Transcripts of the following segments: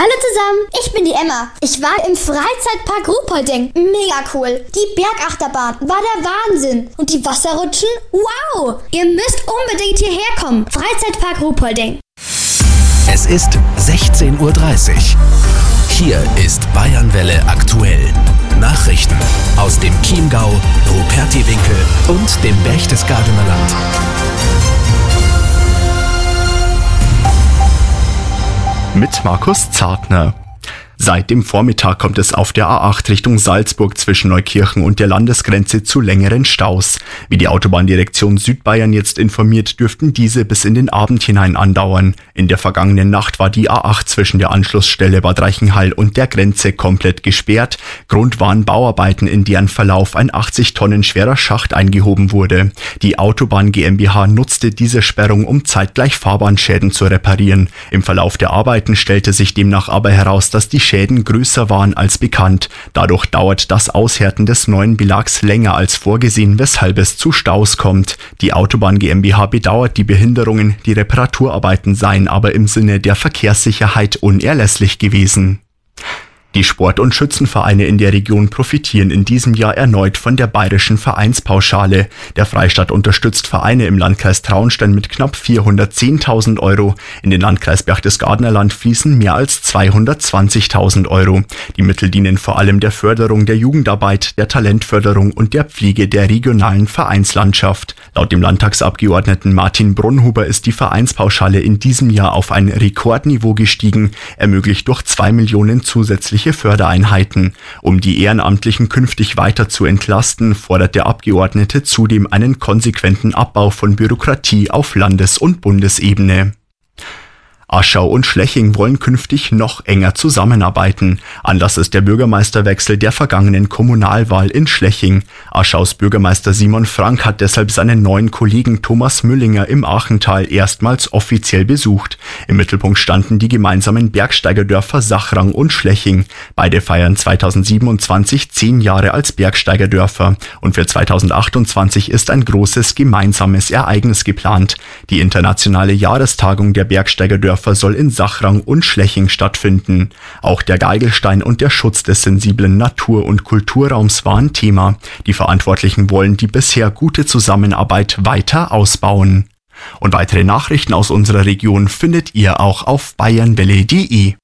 Hallo zusammen, ich bin die Emma. Ich war im Freizeitpark Ruhpolding. Mega cool. Die Bergachterbahn war der Wahnsinn. Und die Wasserrutschen? Wow! Ihr müsst unbedingt hierher kommen. Freizeitpark Ruhpolding. Es ist 16:30 Uhr. Hier ist Bayernwelle aktuell. Nachrichten aus dem Chiemgau, Rupertiwinkel und dem Berchtesgadener Land. Mit Markus Zartner. Seit dem Vormittag kommt es auf der A8 Richtung Salzburg zwischen Neukirchen und der Landesgrenze zu längeren Staus. Wie die Autobahndirektion Südbayern jetzt informiert, dürften diese bis in den Abend hinein andauern. In der vergangenen Nacht war die A8 zwischen der Anschlussstelle Bad Reichenhall und der Grenze komplett gesperrt. Grund waren Bauarbeiten, in deren Verlauf ein 80 Tonnen schwerer Schacht eingehoben wurde. Die Autobahn GmbH nutzte diese Sperrung, um zeitgleich Fahrbahnschäden zu reparieren. Im Verlauf der Arbeiten stellte sich demnach aber heraus, dass die Schäden größer waren als bekannt. Dadurch dauert das Aushärten des neuen Belags länger als vorgesehen, weshalb es zu Staus kommt. Die Autobahn GmbH bedauert die Behinderungen, die Reparaturarbeiten seien aber im Sinne der Verkehrssicherheit unerlässlich gewesen. Die Sport- und Schützenvereine in der Region profitieren in diesem Jahr erneut von der bayerischen Vereinspauschale. Der Freistaat unterstützt Vereine im Landkreis Traunstein mit knapp 410.000 Euro. In den Landkreis Berchtesgadener Land fließen mehr als 220.000 Euro. Die Mittel dienen vor allem der Förderung der Jugendarbeit, der Talentförderung und der Pflege der regionalen Vereinslandschaft. Laut dem Landtagsabgeordneten Martin Brunhuber ist die Vereinspauschale in diesem Jahr auf ein Rekordniveau gestiegen, ermöglicht durch 2 Millionen zusätzliche Fördereinheiten. Um die Ehrenamtlichen künftig weiter zu entlasten, fordert der Abgeordnete zudem einen konsequenten Abbau von Bürokratie auf Landes- und Bundesebene. Aschau und Schleching wollen künftig noch enger zusammenarbeiten. Anlass ist der Bürgermeisterwechsel der vergangenen Kommunalwahl in Schleching. Aschaus Bürgermeister Simon Frank hat deshalb seinen neuen Kollegen Thomas Müllinger im Achental erstmals offiziell besucht. Im Mittelpunkt standen die gemeinsamen Bergsteigerdörfer Sachrang und Schleching. Beide feiern 2027 10 Jahre als Bergsteigerdörfer und für 2028 ist ein großes gemeinsames Ereignis geplant. Die internationale Jahrestagung der Bergsteigerdörfer soll in Sachrang und Schleching stattfinden. Auch der Geigelstein und der Schutz des sensiblen Natur- und Kulturraums waren Thema. Die Verantwortlichen wollen die bisher gute Zusammenarbeit weiter ausbauen. Und weitere Nachrichten aus unserer Region findet ihr auch auf bayernwelle.de.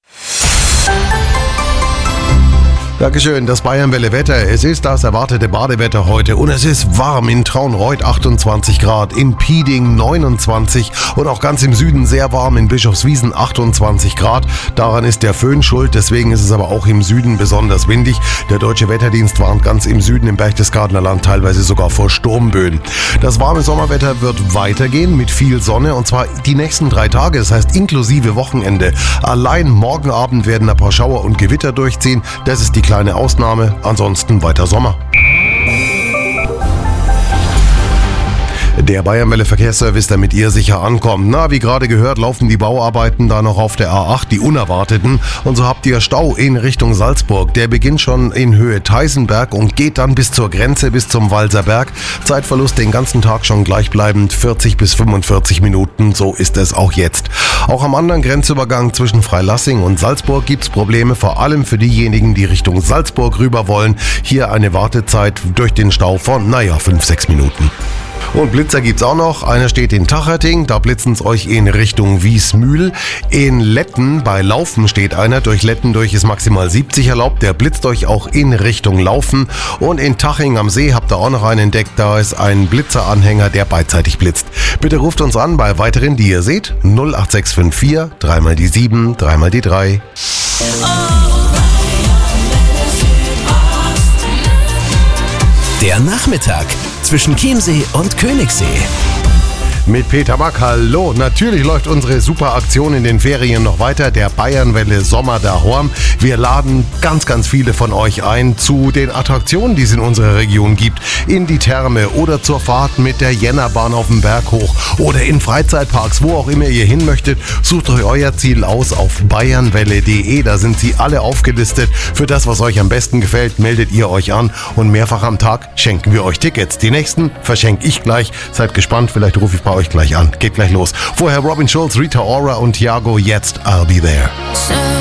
Dankeschön, das Bayernwelle-Wetter. Es ist das erwartete Badewetter heute und es ist warm in Traunreut 28 Grad, in Pieding 29 und auch ganz im Süden sehr warm in Bischofswiesen 28 Grad. Daran ist der Föhn schuld, deswegen ist es aber auch im Süden besonders windig. Der Deutsche Wetterdienst warnt ganz im Süden im Berchtesgadener Land teilweise sogar vor Sturmböen. Das warme Sommerwetter wird weitergehen mit viel Sonne und zwar die nächsten 3 Tage, das heißt inklusive Wochenende. Allein morgen Abend werden ein paar Schauer und Gewitter durchziehen. Das ist die kleine Ausnahme, ansonsten weiter Sommer. Der Bayernwelle Verkehrsservice, damit ihr sicher ankommt. Na, wie gerade gehört, laufen die Bauarbeiten da noch auf der A8, die unerwarteten. Und so habt ihr Stau in Richtung Salzburg. Der beginnt schon in Höhe Theisenberg und geht dann bis zur Grenze, bis zum Walser Berg. Zeitverlust den ganzen Tag schon gleichbleibend, 40 bis 45 Minuten. So ist es auch jetzt. Auch am anderen Grenzübergang zwischen Freilassing und Salzburg gibt's Probleme, vor allem für diejenigen, die Richtung Salzburg rüber wollen. Hier eine Wartezeit durch den Stau von, 5-6 Minuten. Und Blitzer gibt's auch noch. Einer steht in Tacherting, da blitzen's euch in Richtung Wiesmühl. In Letten bei Laufen steht einer. Durch Letten durch ist maximal 70 erlaubt. Der blitzt euch auch in Richtung Laufen. Und in Taching am See habt ihr auch noch einen entdeckt. Da ist ein Blitzeranhänger, der beidseitig blitzt. Bitte ruft uns an bei weiteren, die ihr seht. 08654 3 die 7 3 die 3. Der Nachmittag zwischen Chiemsee und Königssee. Mit Peter Mack, hallo. Natürlich läuft unsere super Aktion in den Ferien noch weiter, der Bayernwelle Sommer daheim. Wir laden ganz, ganz viele von euch ein zu den Attraktionen, die es in unserer Region gibt. In die Therme oder zur Fahrt mit der Jännerbahn auf den Berg hoch oder in Freizeitparks, wo auch immer ihr hin möchtet. Sucht euch euer Ziel aus auf bayernwelle.de. Da sind sie alle aufgelistet. Für das, was euch am besten gefällt, meldet ihr euch an und mehrfach am Tag schenken wir euch Tickets. Die nächsten verschenke ich gleich. Seid gespannt, vielleicht rufe ich bei euch gleich an. Geht gleich los. Vorher Robin Schulz, Rita Ora und Thiago, jetzt I'll Be There.